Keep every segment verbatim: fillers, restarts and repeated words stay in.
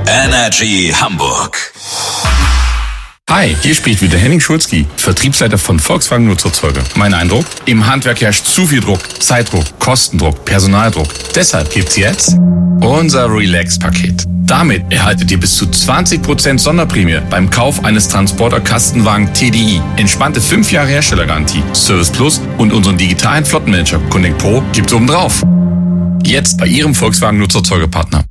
Energy Hamburg. Hi, hier spricht wieder Henning Schulzki, Vertriebsleiter von Volkswagen Nutzfahrzeuge. Mein Eindruck? Im Handwerk herrscht zu viel Druck, Zeitdruck, Kostendruck, Personaldruck. Deshalb gibt's jetzt unser Relax-Paket. Damit erhaltet ihr bis zu zwanzig Prozent Sonderprämie beim Kauf eines Transporter-Kastenwagen T D I. Entspannte fünf Jahre Herstellergarantie, Service Plus und unseren digitalen Flottenmanager Connect Pro gibt's obendrauf. Jetzt bei Ihrem Volkswagen Nutzfahrzeuge-Partner.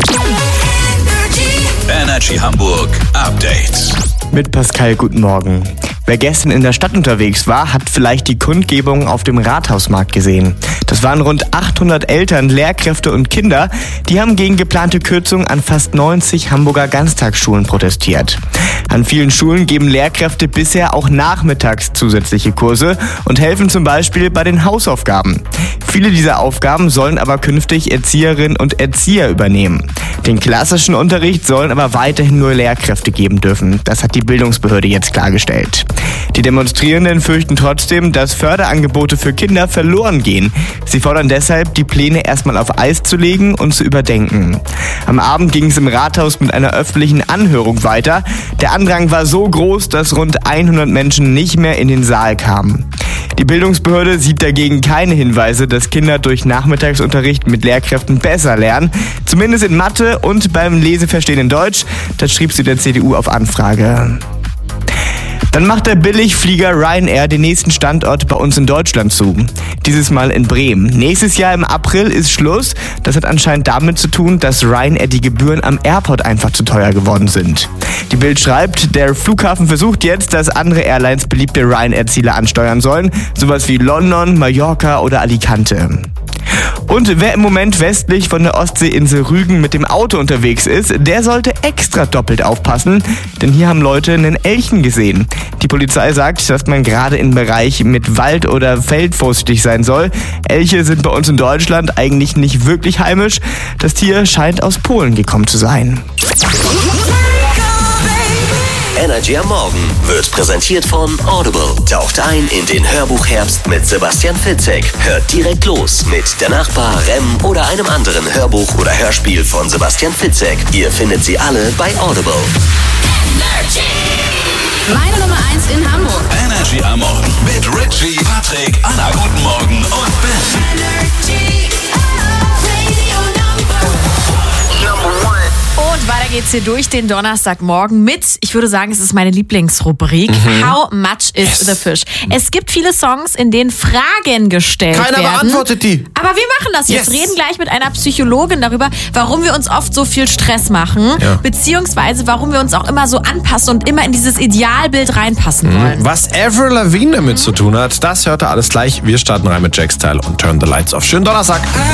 Energy Hamburg Update. Mit Pascal, guten Morgen. Wer gestern in der Stadt unterwegs war, hat vielleicht die Kundgebung auf dem Rathausmarkt gesehen. Das waren rund achthundert Eltern, Lehrkräfte und Kinder, die haben gegen geplante Kürzungen an fast neunzig Hamburger Ganztagsschulen protestiert. An vielen Schulen geben Lehrkräfte bisher auch nachmittags zusätzliche Kurse und helfen zum Beispiel bei den Hausaufgaben. Viele dieser Aufgaben sollen aber künftig Erzieherinnen und Erzieher übernehmen. Den klassischen Unterricht sollen aber weiterhin nur Lehrkräfte geben dürfen. Das hat die Bildungsbehörde jetzt klargestellt. Die Demonstrierenden fürchten trotzdem, dass Förderangebote für Kinder verloren gehen. Sie fordern deshalb, die Pläne erstmal auf Eis zu legen und zu überdenken. Am Abend ging es im Rathaus mit einer öffentlichen Anhörung weiter. Der Andrang war so groß, dass rund hundert Menschen nicht mehr in den Saal kamen. Die Bildungsbehörde sieht dagegen keine Hinweise, dass Kinder durch Nachmittagsunterricht mit Lehrkräften besser lernen. Zumindest in Mathe und beim Leseverstehen in Deutsch. Das schrieb sie der C D U auf Anfrage. Dann macht der Billigflieger Ryanair den nächsten Standort bei uns in Deutschland zu. Dieses Mal in Bremen. Nächstes Jahr im April ist Schluss. Das hat anscheinend damit zu tun, dass Ryanair die Gebühren am Airport einfach zu teuer geworden sind. Die Bild schreibt, der Flughafen versucht jetzt, dass andere Airlines beliebte Ryanair-Ziele ansteuern sollen. Sowas wie London, Mallorca oder Alicante. Und wer im Moment westlich von der Ostseeinsel Rügen mit dem Auto unterwegs ist, der sollte extra doppelt aufpassen, denn hier haben Leute einen Elchen gesehen. Die Polizei sagt, dass man gerade im Bereich mit Wald oder Feld vorsichtig sein soll. Elche sind bei uns in Deutschland eigentlich nicht wirklich heimisch. Das Tier scheint aus Polen gekommen zu sein. Energy am Morgen wird präsentiert von Audible. Taucht ein in den Hörbuchherbst mit Sebastian Fitzek. Hört direkt los mit Der Nachbar, Rem oder einem anderen Hörbuch oder Hörspiel von Sebastian Fitzek. Ihr findet sie alle bei Audible. Energy. Meine Nummer eins in Hamburg. Energy am Morgen mit Richie, Patrick, Anna, guten Morgen und Ben. Energy. Und weiter geht's hier durch den Donnerstagmorgen mit, ich würde sagen, es ist meine Lieblingsrubrik, mhm. How much is yes. the fish? Es gibt viele Songs, in denen Fragen gestellt Keiner werden. Keiner beantwortet die. Aber wir machen das jetzt. Yes. Reden gleich mit einer Psychologin darüber, warum wir uns oft so viel Stress machen, ja. beziehungsweise warum wir uns auch immer so anpassen und immer in dieses Idealbild reinpassen mhm. wollen. Was Avril Lavigne damit mhm. zu tun hat, das hört ihr alles gleich. Wir starten rein mit Jack Style und Turn the Lights Off. Schönen Donnerstag.